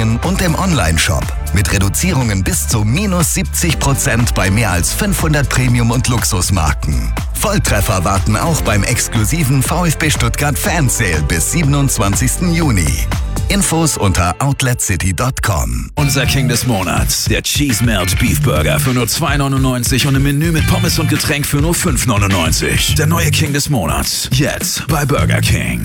Emmendingen und im Onlineshop. Mit Reduzierungen bis zu -70% bei mehr als 500 Premium- und Luxusmarken. Volltreffer warten auch beim exklusiven VfB Stuttgart Fansale bis 27. Juni. Infos unter outletcity.com. Unser King des Monats, der Cheese Melt Beef Burger für nur 2,99 und ein Menü mit Pommes und Getränk für nur 5,99. Der neue King des Monats, jetzt bei Burger King.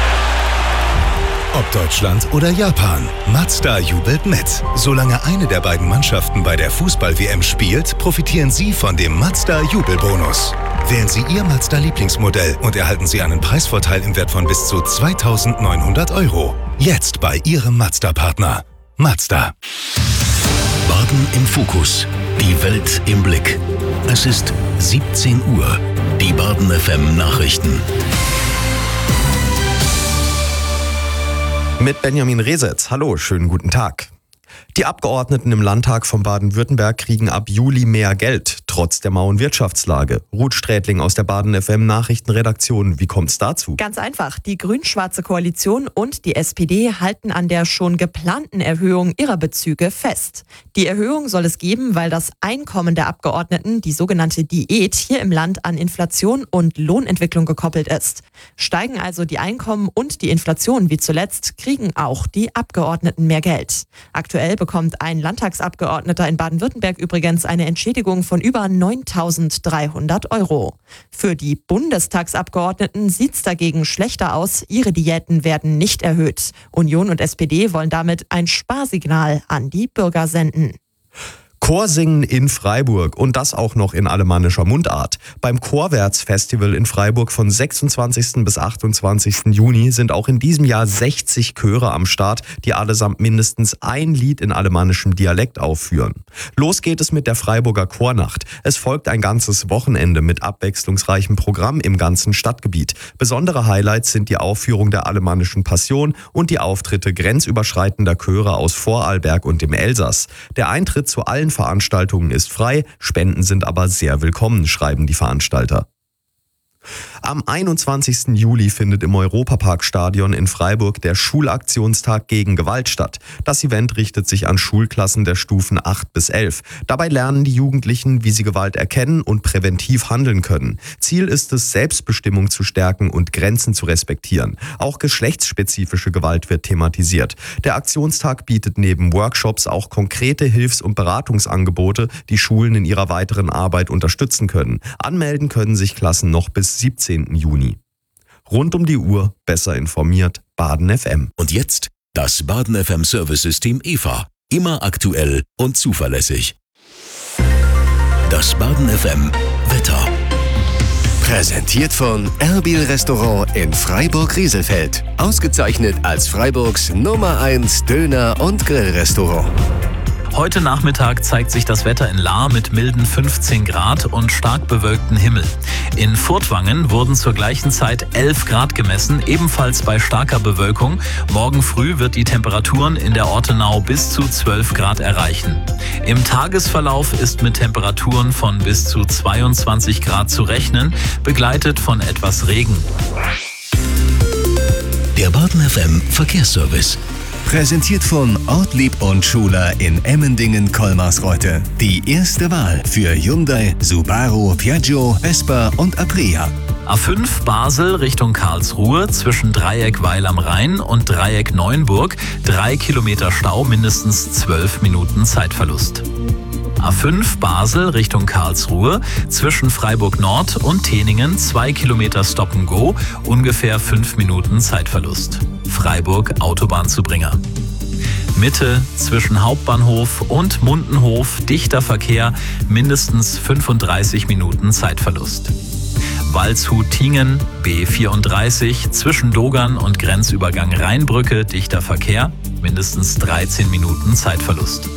Ob Deutschland oder Japan, Mazda jubelt mit. Solange eine der beiden Mannschaften bei der Fußball-WM spielt, profitieren Sie von dem Mazda-Jubelbonus. Wählen Sie Ihr Mazda-Lieblingsmodell und erhalten Sie einen Preisvorteil im Wert von bis zu 2.900 €. Jetzt bei Ihrem Mazda-Partner. Mazda. Baden im Fokus. Die Welt im Blick. Es ist 17 Uhr. Die Baden FM Nachrichten. Mit Benjamin Resetz. Hallo, schönen guten Tag. Die Abgeordneten im Landtag von Baden-Württemberg kriegen ab Juli mehr Geld, trotz der mauen Wirtschaftslage. Ruth Strätling aus der Baden FM Nachrichtenredaktion. Wie kommt's dazu? Ganz einfach. Die grün-schwarze Koalition und die SPD halten an der schon geplanten Erhöhung ihrer Bezüge fest. Die Erhöhung soll es geben, weil das Einkommen der Abgeordneten, die sogenannte Diät, hier im Land an Inflation und Lohnentwicklung gekoppelt ist. Steigen also die Einkommen und die Inflation wie zuletzt, kriegen auch die Abgeordneten mehr Geld. Aktuell bekommt ein Landtagsabgeordneter in Baden-Württemberg übrigens eine Entschädigung von über 9.300 €. Für die Bundestagsabgeordneten sieht's dagegen schlechter aus. Ihre Diäten werden nicht erhöht. Union und SPD wollen damit ein Sparsignal an die Bürger senden. Chorsingen in Freiburg und das auch noch in alemannischer Mundart. Beim Chorwärts-Festival in Freiburg von 26. bis 28. Juni sind auch in diesem Jahr 60 Chöre am Start, die allesamt mindestens ein Lied in alemannischem Dialekt aufführen. Los geht es mit der Freiburger Chornacht. Es folgt ein ganzes Wochenende mit abwechslungsreichem Programm im ganzen Stadtgebiet. Besondere Highlights sind die Aufführung der alemannischen Passion und die Auftritte grenzüberschreitender Chöre aus Vorarlberg und dem Elsass. Der Eintritt zu allen Veranstaltungen ist frei, Spenden sind aber sehr willkommen, schreiben die Veranstalter. Am 21. Juli findet im Europapark-Stadion in Freiburg der Schulaktionstag gegen Gewalt statt. Das Event richtet sich an Schulklassen der Stufen 8 bis 11. Dabei lernen die Jugendlichen, wie sie Gewalt erkennen und präventiv handeln können. Ziel ist es, Selbstbestimmung zu stärken und Grenzen zu respektieren. Auch geschlechtsspezifische Gewalt wird thematisiert. Der Aktionstag bietet neben Workshops auch konkrete Hilfs- und Beratungsangebote, die Schulen in ihrer weiteren Arbeit unterstützen können. Anmelden können sich Klassen noch bis 17. Juni. Rund um die Uhr, besser informiert, Baden FM. Und jetzt das Baden FM Service-System EVA. Immer aktuell und zuverlässig. Das Baden FM Wetter. Präsentiert von Erbil Restaurant in Freiburg-Rieselfeld. Ausgezeichnet als Freiburgs Nummer 1 Döner- und Grillrestaurant. Heute Nachmittag zeigt sich das Wetter in Lahr mit milden 15 Grad und stark bewölktem Himmel. In Furtwangen wurden zur gleichen Zeit 11 Grad gemessen, ebenfalls bei starker Bewölkung. Morgen früh wird die Temperaturen in der Ortenau bis zu 12 Grad erreichen. Im Tagesverlauf ist mit Temperaturen von bis zu 22 Grad zu rechnen, begleitet von etwas Regen. Der Baden FM Verkehrsservice. Präsentiert von Ortlieb und Schuler in Emmendingen-Kolmarsreuth. Die erste Wahl für Hyundai, Subaru, Piaggio, Vespa und Aprilia. A5 Basel Richtung Karlsruhe zwischen Dreieck Weil am Rhein und Dreieck Neuenburg. 3 Kilometer Stau, mindestens 12 Minuten Zeitverlust. A5 Basel Richtung Karlsruhe zwischen Freiburg Nord und Teningen 2 Kilometer Stop and Go, ungefähr 5 Minuten Zeitverlust. Freiburg Autobahnzubringer. Mitte zwischen Hauptbahnhof und Mundenhof dichter Verkehr, mindestens 35 Minuten Zeitverlust. Waldshut-Tingen, B34, zwischen Dogern und Grenzübergang Rheinbrücke, dichter Verkehr, mindestens 13 Minuten Zeitverlust.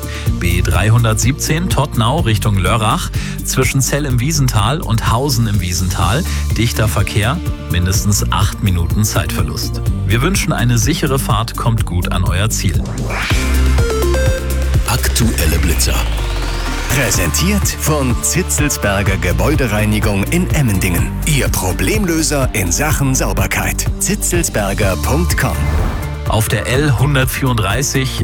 B317 Tottnau Richtung Lörrach, zwischen Zell im Wiesental und Hausen im Wiesental, dichter Verkehr, mindestens 8 Minuten Zeitverlust. Wir wünschen eine sichere Fahrt, kommt gut an euer Ziel. Aktuelle Blitzer. Präsentiert von Zitzelsberger Gebäudereinigung in Emmendingen. Ihr Problemlöser in Sachen Sauberkeit. zitzelsberger.com. Auf der L134